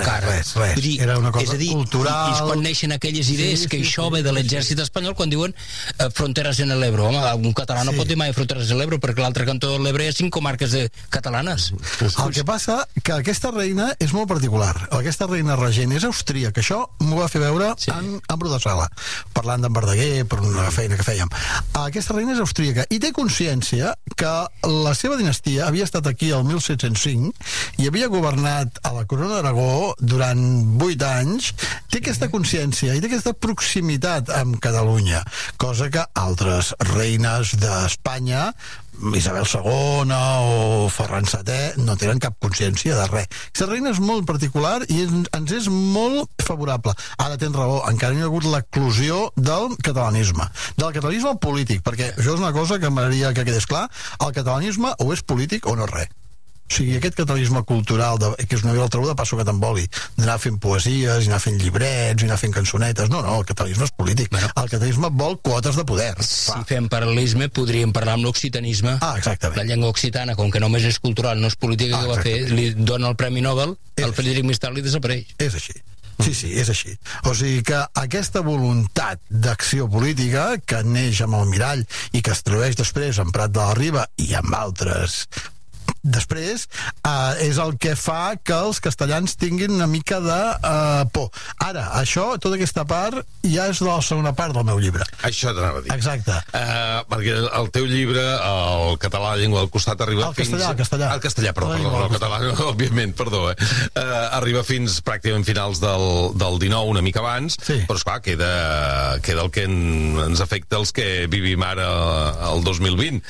res. Vull dir, Era una cosa és a dir, cultural. és quan neixen aquelles idees que això ve de l'exèrcit espanyol quan diuen fronteres en l'Ebro. Home, un català no pot dir mai fronteres en l'Ebro perquè l'altre cantó de l'Ebre hi ha 5 comarques catalanes. El que passa que aquesta reina és molt particular. Aquesta reina regent és austríaca. Això m'ho va fer veure en Bru de Sala, parlant d'en Verdaguer per una feina que fèiem. Aquesta reina és austríaca i té consciència que la seva dinastia havia estat aquí el 1705 i havia governat a la Corona d'Aragó durant 8 anys. Té aquesta consciència i té aquesta proximitat amb Catalunya, cosa que altres reines d'Espanya, Isabel II o Ferran VII, no tenen cap consciència de res. Aquesta reina és molt particular i ens és molt favorable. Ara tens raó, encara no hi ha hagut l'eclosió del catalanisme polític, perquè això és una cosa que m'agradaria que quedés clar. El catalanisme o és polític o no és res. O sigui, aquest catalanisme cultural, que és una altra de passo que t'emboli, d'anar fent poesies, i anar fent llibrets, i anar fent cançonetes, no, el catalanisme és polític. El catalanisme vol quotes de poder. Si fem paral·lelisme, podríem parlar amb l'occitanisme. Exactament. La llengua occitana, com que només és cultural, no és política, que va fer, li dona el Premi Nobel, el Frederic Mistral li desapareix. És així. Sí, és així. O sigui que aquesta voluntat d'acció política que neix amb el Mirall i que es tradueix després en Prat de la Riba i amb altres després, és el que fa que els castellans tinguin una mica de por. Ara, això, tota aquesta part, ja és de la segona part del meu llibre. Això t'anava a dir. Exacte. Perquè el teu llibre, el català, la llengua del costat, arriba fins... El castellà. El castellà, perdó, el català, òbviament, perdó. Arriba fins pràcticament finals del 19, una mica abans, però esclar, queda el que ens afecta els que vivim ara el 2020.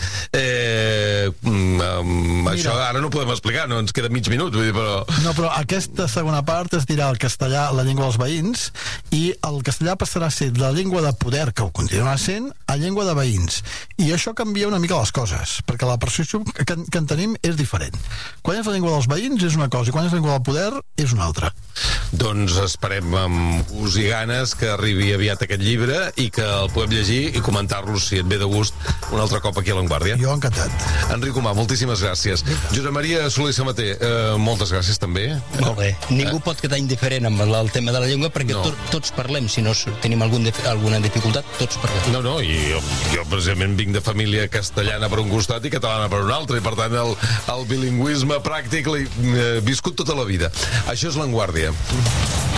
Això ara no ho podem explicar, no ens queda mig minut, vull dir, però... No, però aquesta segona part es dirà el castellà, la llengua dels veïns, i el castellà passarà a ser de la llengua de poder, que ho continuarà sent, a llengua de veïns. I això canvia una mica les coses, perquè la percepció que en tenim és diferent. Quan és la llengua dels veïns és una cosa, i quan és la llengua del poder és una altra. Doncs esperem amb gust i ganes que arribi aviat aquest llibre i que el puguem llegir i comentar-lo, si et ve de gust, un altre cop aquí a La Vanguardia. Jo encantat. Enric Humà, moltíssimes gràcies. Josep Maria Soler i Sabater, moltes gràcies també. Molt bé. Ningú pot quedar indiferent amb el tema de la llengua perquè tots parlem. Si no tenim alguna dificultat, tots parlem. No, i jo precisament vinc de família castellana per un costat i catalana per un altre, i per tant el bilingüisme pràctic l'he viscut tota la vida. Això és La Vanguardia.